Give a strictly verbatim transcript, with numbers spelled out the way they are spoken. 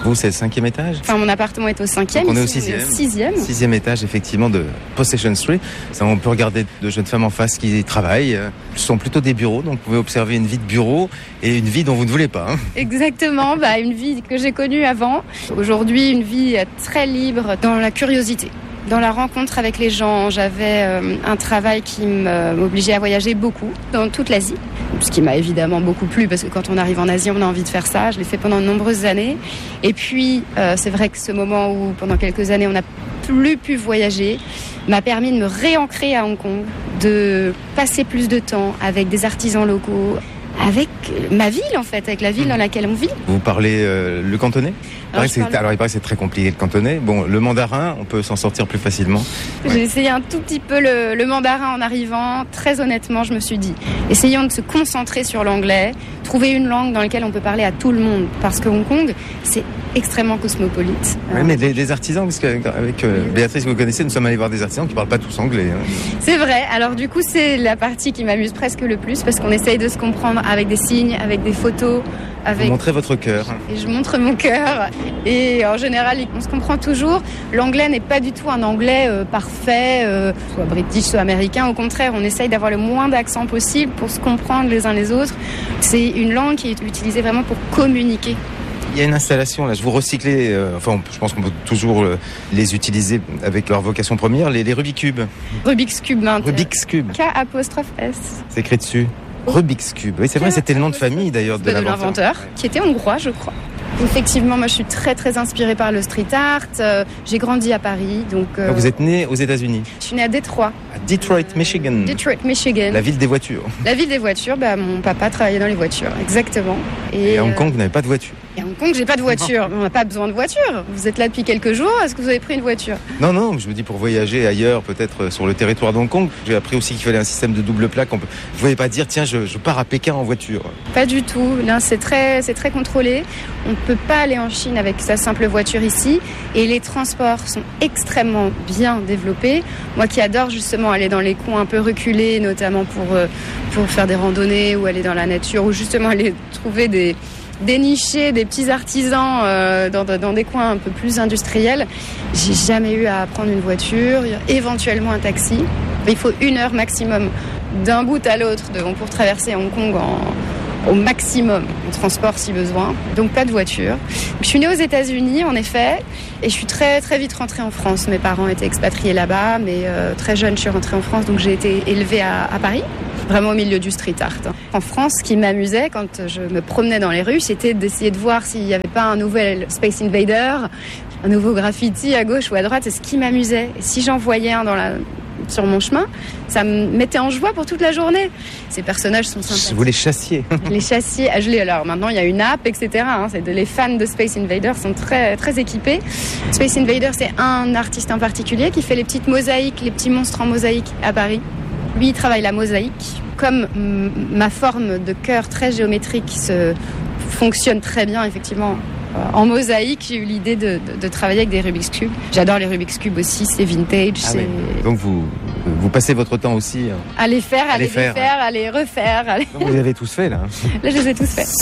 Vous, c'est le cinquième étage? Enfin, mon appartement est au cinquième. Donc on est au ici, sixième. On est au sixième. Sixième étage, effectivement, de Possession Street. Ça, on peut regarder de jeunes femmes en face qui travaillent. Ce sont plutôt des bureaux, donc vous pouvez observer une vie de bureau et une vie dont vous ne voulez pas. Hein. Exactement, bah, une vie que j'ai connue avant. Aujourd'hui, une vie très libre dans la curiosité. Dans la rencontre avec les gens, j'avais euh, un travail qui m'obligeait à voyager beaucoup dans toute l'Asie. Ce qui m'a évidemment beaucoup plu parce que quand on arrive en Asie, on a envie de faire ça. Je l'ai fait pendant de nombreuses années. Et puis, euh, c'est vrai que ce moment où pendant quelques années, on n'a plus pu voyager m'a permis de me réancrer à Hong Kong, de passer plus de temps avec des artisans locaux, avec ma ville en fait, avec la ville dans laquelle on vit. Vous parlez euh, le cantonais? Alors, il, parle... Alors il paraît que c'est très compliqué le cantonais. Bon, le mandarin, on peut s'en sortir plus facilement. J'ai ouais. essayé un tout petit peu le, le mandarin en arrivant. Très honnêtement, je me suis dit, essayons de se concentrer sur l'anglais, trouver une langue dans laquelle on peut parler à tout le monde. Parce que Hong Kong, c'est extrêmement cosmopolite. Oui, euh... mais les, les artisans, parce qu'avec euh, Béatrice, vous connaissez, nous sommes allés voir des artisans qui ne parlent pas tous anglais. Hein. C'est vrai. Alors du coup, c'est la partie qui m'amuse presque le plus parce qu'on essaye de se comprendre avec des signes, avec des photos. Avec... Vous montrez votre cœur. Et je montre mon cœur. Et en général, on se comprend toujours. L'anglais n'est pas du tout un anglais euh, parfait, euh, soit british, soit américain. Au contraire, on essaye d'avoir le moins d'accent possible pour se comprendre les uns les autres. C'est une langue qui est utilisée vraiment pour communiquer. Il y a une installation, là, je vous recyclez, euh, enfin, je pense qu'on peut toujours euh, les utiliser avec leur vocation première, les, les Rubik's Cube. Rubik's Cube, ben, Rubik's Cube. K apostrophe S. C'est écrit dessus. Rubik's Cube. Oui, c'est vrai, c'était le nom de famille d'ailleurs de, de l'inventeur. l'inventeur, qui était hongrois, je crois. Effectivement, moi je suis très très inspirée par le street art. Euh, j'ai grandi à Paris, donc. Euh... donc vous êtes né aux États-Unis? Je suis née à Détroit. À Detroit, Michigan. Detroit, Michigan. La ville des voitures. La ville des voitures. Bah mon papa travaillait dans les voitures, exactement. Et, Et à Hong Kong, vous n'avez pas de voiture? Et à Hong Kong, j'ai pas de voiture. On n'a pas besoin de voiture. Vous êtes là depuis quelques jours. Est-ce que vous avez pris une voiture? Non, non. Je me dis pour voyager ailleurs, peut-être sur le territoire d'Hong Kong. J'ai appris aussi qu'il fallait un système de double plaque. On peut... Je ne voulais pas dire tiens, je, je pars à Pékin en voiture. Pas du tout. Là, c'est très, c'est très contrôlé. On ne peut pas aller en Chine avec sa simple voiture ici. Et les transports sont extrêmement bien développés. Moi, qui adore justement aller dans les coins un peu reculés, notamment pour pour faire des randonnées ou aller dans la nature, ou justement aller trouver des dénicher des petits artisans euh, dans, dans des coins un peu plus industriels. J'ai jamais eu à prendre une voiture, éventuellement un taxi. Il faut une heure maximum d'un bout à l'autre de, pour traverser Hong Kong en, au maximum en transport si besoin. Donc pas de voiture. Je suis née aux États-Unis en effet et je suis très très vite rentrée en France. Mes parents étaient expatriés là-bas, mais euh, très jeune je suis rentrée en France, donc j'ai été élevée à, à Paris. Vraiment au milieu du street art. En France, ce qui m'amusait quand je me promenais dans les rues, c'était d'essayer de voir s'il n'y avait pas un nouvel Space Invader, un nouveau graffiti à gauche ou à droite. C'est ce qui m'amusait. Et si j'en voyais un dans la... sur mon chemin, ça me mettait en joie pour toute la journée. Ces personnages sont sympas. Vous les chassiez? Les chassiez. Je les... Alors maintenant, il y a une app, et cetera. Hein. C'est de... Les fans de Space Invader sont très, très équipés. Space Invader, c'est un artiste en particulier qui fait les petites mosaïques, les petits monstres en mosaïque à Paris. Lui, il travaille la mosaïque. Comme m- ma forme de cœur très géométrique se fonctionne très bien, effectivement, euh, en mosaïque, j'ai eu l'idée de, de, de travailler avec des Rubik's Cube. J'adore les Rubik's Cube aussi, c'est vintage. Ah c'est... Oui. Donc vous, vous passez votre temps aussi à les faire, à, à les, les faire, faire, à les refaire. À les... Vous les avez tous faits là. Là, je les ai tous faits.